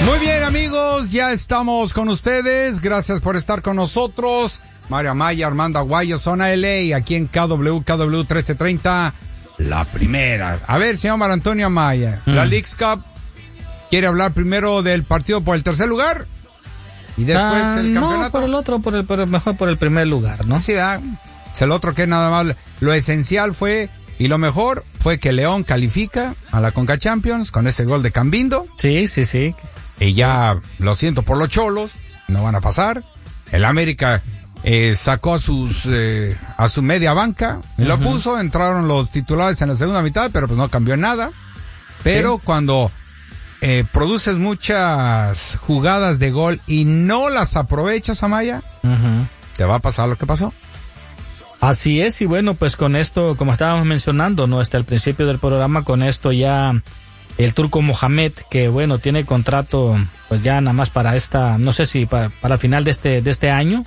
Muy bien, amigos, ya estamos con ustedes. Gracias por estar con nosotros. Mario Amaya, Armando Aguayo, Zona LA, aquí en KW 1330, la primera. A ver, señor Mar Antonio Amaya, la Leagues Cup, ¿quiere hablar primero del partido por el tercer lugar? Y después el campeonato. No, por el otro, mejor por el primer lugar, ¿no? Sí, es el otro que nada más. Lo esencial fue, y lo mejor, fue que León califica a la Conca Champions con ese gol de Cambindo. Sí. Y ya, lo siento por los Cholos, no van a pasar. El América sacó a su media banca y lo puso, entraron los titulares en la segunda mitad, pero pues no cambió nada. Pero cuando produces muchas jugadas de gol y no las aprovechas, Amaya, te va a pasar lo que pasó. Así es, y bueno, pues con esto, como estábamos mencionando, ¿no? Hasta el principio del programa, con esto ya el turco Mohamed, que bueno, tiene contrato pues ya nada más para no sé si para el final de este año,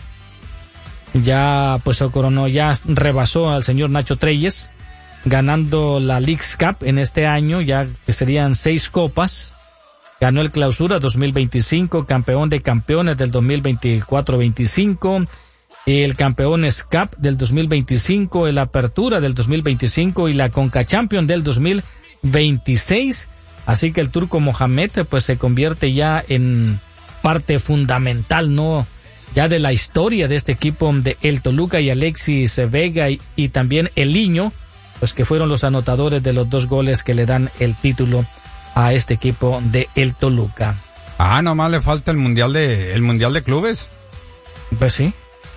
ya pues se coronó, ya rebasó al señor Nacho Treyes, ganando la Leagues Cup en este año, ya que serían 6 copas, ganó el Clausura 2025, campeón de campeones del 2024-25, el Campeones Cup del 2025, el Apertura del 2025 y la Conca Champions del 2026. Así que el turco Mohamed pues se convierte ya en parte fundamental, ¿no? Ya de la historia de este equipo de el Toluca, y Alexis Vega y también Eliño, pues que fueron los anotadores de los 2 goles que le dan el título a este equipo de el Toluca. Nomás le falta el mundial de clubes. Pues sí.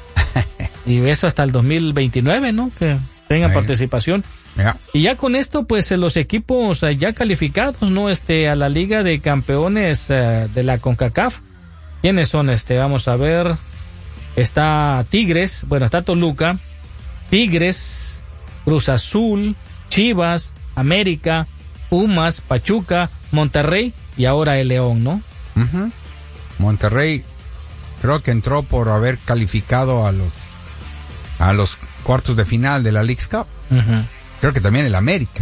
Y eso hasta el 2029, ¿no? Que tenga participación. Y ya con esto, pues los equipos ya calificados, ¿no? A la Liga de Campeones de la CONCACAF. ¿Quiénes son? Vamos a ver. Está Tigres, está Toluca, Tigres, Cruz Azul, Chivas, América, Pumas, Pachuca, Monterrey y ahora el León, ¿no? Monterrey creo que entró por haber calificado a los cuartos de final de la Leagues Cup. Creo que también el América.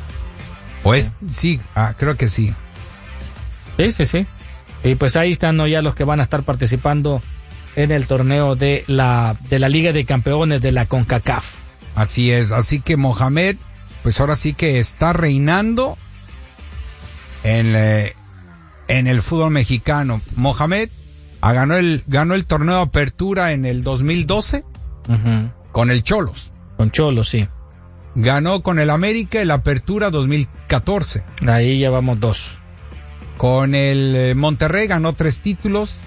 Sí, creo que sí. Sí. Y pues ahí están, ¿no? Ya los que van a estar participando en el torneo de la Liga de Campeones de la CONCACAF. Así es, así que Mohamed, pues ahora sí que está reinando en el fútbol mexicano. Mohamed ganó el torneo de apertura en el 2012 con el Cholos. Con Cholos, sí. Ganó con el América el Apertura 2014. Ahí ya vamos 2. Con el Monterrey ganó 3 títulos.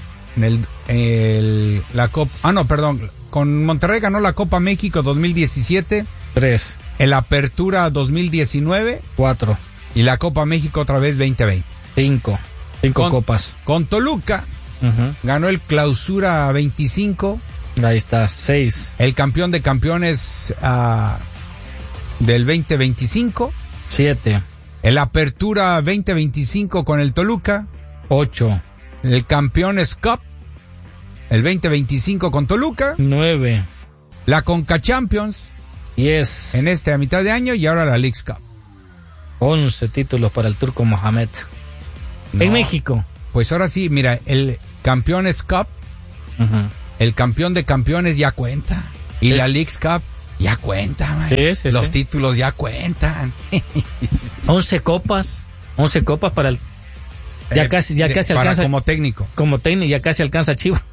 Con Monterrey ganó la Copa México 2017. 3. El Apertura 2019. 4. Y la Copa México otra vez 2020. 5 copas. Con Toluca ganó el Clausura 25. Ahí está, 6. El campeón de campeones del 2025. 7. El Apertura 2025 con el Toluca. 8. El Campeones Cup, el 2025 con Toluca. 9. La Conca Champions. 10. A mitad de año, y ahora la Leagues Cup. 11 títulos para el turco Mohamed. En México. Pues ahora sí, mira, el Campeones Cup, el campeón de campeones ya cuenta. Y la Leagues Cup ya cuenta, man. Sí, los títulos ya cuentan. 11 copas. 11 copas para el... Ya casi alcanza. Como técnico. Ya casi alcanza Chivas.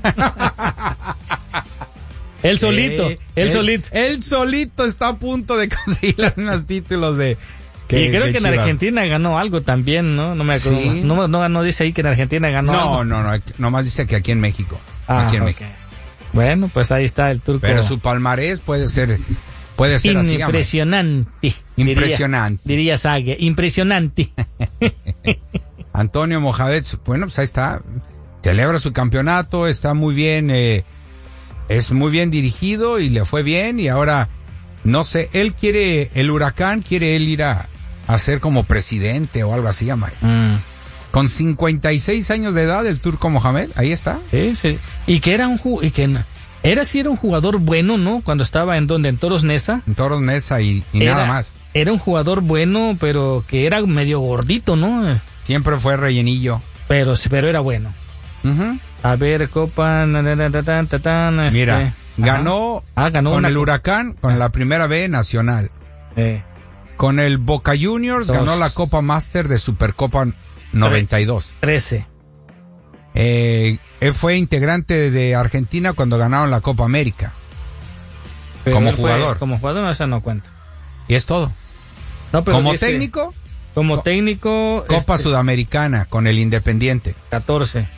Él solito. Él solito está a punto de conseguir unos títulos de... Y creo que en Argentina ganó algo también, ¿no? No me acuerdo. Sí. No dice ahí que en Argentina ganó algo. No. Nomás dice que aquí en México. Aquí en México. Bueno, pues ahí está el turco. Pero su palmarés puede ser impresionante. Impresionante. Diría Sague. Impresionante. Antonio Mohamed, bueno, pues ahí está. Celebra su campeonato, está muy bien, es muy bien dirigido y le fue bien. Y ahora, no sé, el Huracán quiere ir a ser como presidente o algo así, Amay. Con 56 años de edad, el turco Mohamed, ahí está. Sí. Y que era un jugador bueno, ¿no? Cuando estaba en Toros Neza. En Toros Neza y nada más. Era un jugador bueno, pero que era medio gordito, ¿no? Siempre fue rellenillo. Pero era bueno. Uh-huh. A ver, Copa... Mira, ganó con el Huracán, con la primera B nacional. Con el Boca Juniors ganó la Copa Master de Supercopa 92. 13. Fue integrante de Argentina cuando ganaron la Copa América. Pero como jugador. Como jugador, no, esa no cuenta. Y es todo. No, pero como técnico. Como técnico. Copa Sudamericana con el Independiente. 14.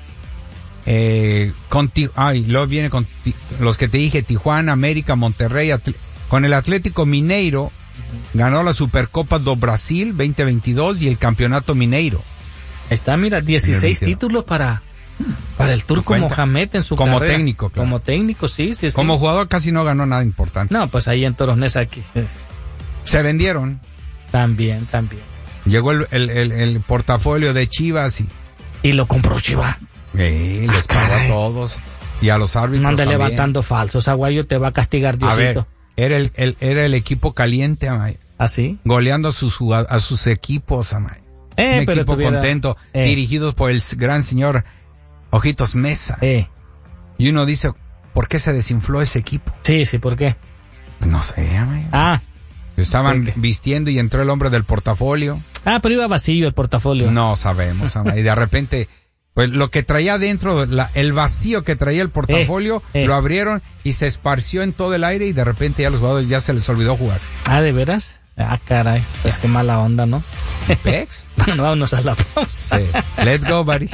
Luego viene con los que te dije, Tijuana, América, Monterrey, con el Atlético Mineiro ganó la Supercopa do Brasil 2022 y el Campeonato Mineiro. Ahí está, mira, 16 títulos para el Turco Mohamed en su como carrera. Técnico, claro. Como técnico, sí. Como jugador casi no ganó nada importante. No, pues ahí en Toros Neza aquí. Se vendieron. También. Llegó el portafolio de Chivas y lo compró Chivas. Les pagó a todos y a los árbitros. No ande levantando falsos, Aguayo, te va a castigar Diosito. A ver, era el equipo caliente, Amay. ¿Ah, sí? Goleando a sus equipos, Amay. Un equipo contento, dirigidos por el gran señor Ojitos Mesa. Y uno dice, ¿por qué se desinfló ese equipo? Sí, ¿por qué? No sé, Amay. Estaban vistiendo y entró el hombre del portafolio. Pero iba vacío el portafolio. No sabemos, Amay. Y de repente... Pues lo que traía adentro, el vacío que traía el portafolio, lo abrieron y se esparció en todo el aire y de repente ya a los jugadores ya se les olvidó jugar. ¿De veras? Caray, pues qué mala onda, ¿no? ¿Pex? Bueno, vámonos a la pausa. Sí. Let's go, buddy.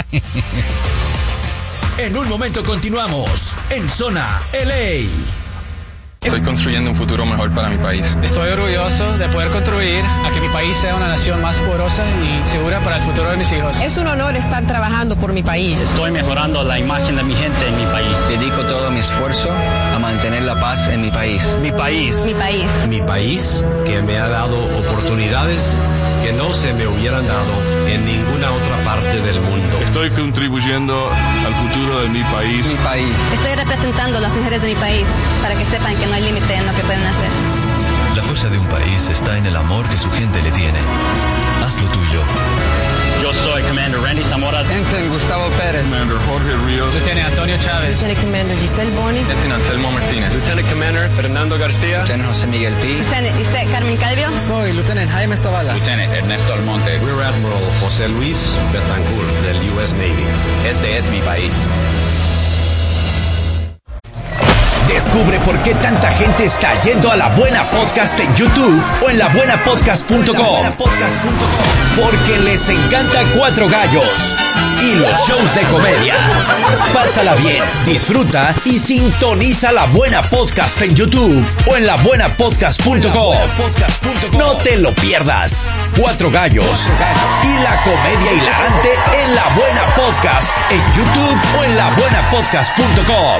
En un momento continuamos en Zona LA. Estoy construyendo un futuro mejor para mi país. Estoy orgulloso de poder contribuir a que mi país sea una nación más poderosa y segura para el futuro de mis hijos. Es un honor estar trabajando por mi país. Estoy mejorando la imagen de mi gente en mi país. Dedico todo mi esfuerzo a mantener la paz en mi país. Mi país. Mi país. Mi país, que me ha dado oportunidades que no se me hubieran dado en ninguna otra parte del mundo. Estoy contribuyendo al futuro de mi país. Mi país. Estoy representando a las mujeres de mi país para que sepan que no hay límite en lo que pueden hacer. La fuerza de un país está en el amor que su gente le tiene. Haz lo tuyo. Yo soy Commander Randy Zamora. Ensign Gustavo Pérez. Commander Jorge Ríos. Lieutenant Antonio Chávez. Lieutenant Commander Giselle Bonis. Lieutenant Anselmo Martínez. Lieutenant Commander Fernando García. Lieutenant José Miguel Pi. Lieutenant Isaac Carmen Calvio. Soy Lieutenant Jaime Zavala. Lieutenant Ernesto Almonte. Rear Admiral José Luis Betancourt del US Navy. Este es mi país. Descubre por qué tanta gente está yendo a La Buena Podcast en YouTube o en labuenapodcast.com. Porque les encanta Cuatro Gallos y los shows de comedia. Pásala bien, disfruta y sintoniza La Buena Podcast en YouTube o en labuenapodcast.com. No te lo pierdas. Cuatro Gallos y la comedia hilarante en La Buena Podcast en YouTube o en labuenapodcast.com.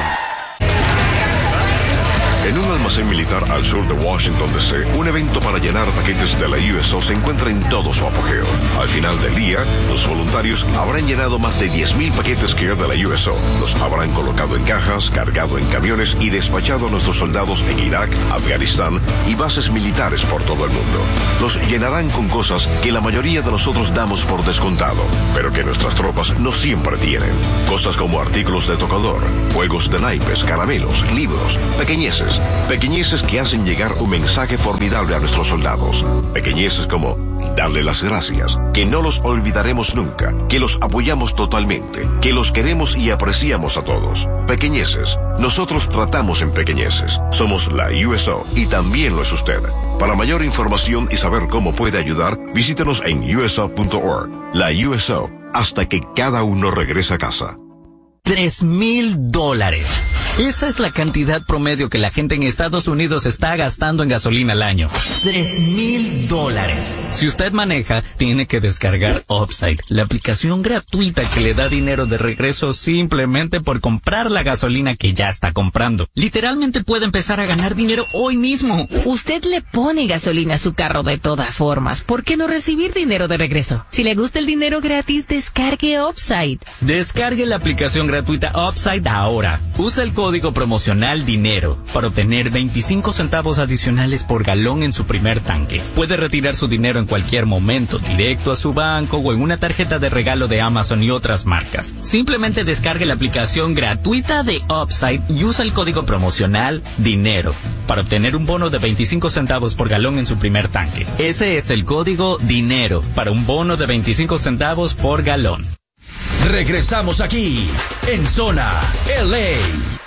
En un almacén militar al sur de Washington, D.C., un evento para llenar paquetes de la USO se encuentra en todo su apogeo. Al final del día, los voluntarios habrán llenado más de 10,000 paquetes que de la USO. Los habrán colocado en cajas, cargado en camiones y despachado a nuestros soldados en Irak, Afganistán y bases militares por todo el mundo. Los llenarán con cosas que la mayoría de nosotros damos por descontado, pero que nuestras tropas no siempre tienen. Cosas como artículos de tocador, juegos de naipes, caramelos, libros, pequeñeces que hacen llegar un mensaje formidable a nuestros soldados. Pequeñeces como darle las gracias, que no los olvidaremos nunca, que los apoyamos totalmente, que los queremos y apreciamos a todos. Pequeñeces. Nosotros tratamos en pequeñeces. Somos la USO y también lo es usted. Para mayor información y saber cómo puede ayudar, visítenos en uso.org. La USO, hasta que cada uno regrese a casa. $3,000. Esa es la cantidad promedio que la gente en Estados Unidos está gastando en gasolina al año. $3,000. Si usted maneja, tiene que descargar Upside, la aplicación gratuita que le da dinero de regreso simplemente por comprar la gasolina que ya está comprando. Literalmente puede empezar a ganar dinero hoy mismo. Usted le pone gasolina a su carro de todas formas. ¿Por qué no recibir dinero de regreso? Si le gusta el dinero gratis, descargue Upside. Descargue la aplicación gratuita Upside ahora. Usa el código código promocional DINERO para obtener 25 centavos adicionales por galón en su primer tanque. Puede retirar su dinero en cualquier momento, directo a su banco o en una tarjeta de regalo de Amazon y otras marcas. Simplemente descargue la aplicación gratuita de Upside y usa el código promocional DINERO para obtener un bono de 25 centavos por galón en su primer tanque. Ese es el código DINERO para un bono de 25 centavos por galón. Regresamos aquí en Zona LA.